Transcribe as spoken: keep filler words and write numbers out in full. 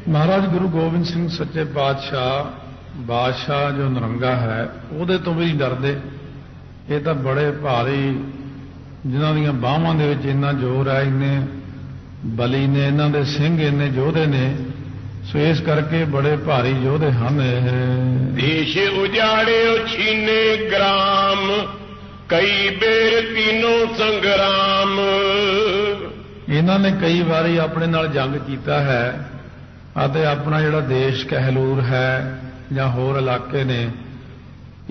महाराज गुरु गोबिंद सिंह सच्चे पातशाह बादशाह जो नरंगा है ਉਹਦੇ ਤੋਂ ਵੀ डरदे। ये तो बड़े भारी जिन्हां ਦੀਆਂ ਬਾਹਾਂ ਦੇ ਵਿੱਚ ਇੰਨਾ ਜ਼ੋਰ ਹੈ, ਇੰਨੇ ਬਲੀ ਨੇ, ਇਹਨਾਂ ਦੇ ਸਿੰਘ ਇੰਨੇ ਯੋਧੇ ਨੇ, ਸੋ ਇਸ ਕਰਕੇ ਬੜੇ ਭਾਰੀ ਯੋਧੇ ਹਨ। ਇਹ ਦੇਸ਼ ਉਜਾੜਿਓ ਛੀਨੇ ਗ੍ਰਾਮ ਕਈ ਬੇਰ तीनों ਸੰਗਰਾਮ। ਇਹਨਾਂ ਨੇ ਕਈ ਵਾਰੀ ਆਪਣੇ ਨਾਲ ਜੰਗ ਕੀਤਾ ਹੈ ਅਤੇ ਆਪਣਾ ਜਿਹੜਾ ਦੇਸ਼ ਕਹਿਲੂਰ ਹੈ ਜਾਂ ਹੋਰ ਇਲਾਕੇ ਨੇ